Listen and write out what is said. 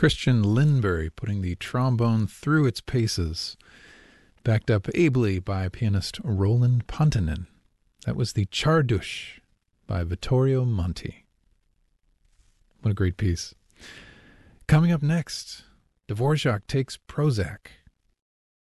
Christian Lindbergh putting the trombone through its paces, backed up ably by pianist Roland Pontanen. That was the Czardusz by Vittorio Monti. What a great piece. Coming up next, Dvorak takes Prozac.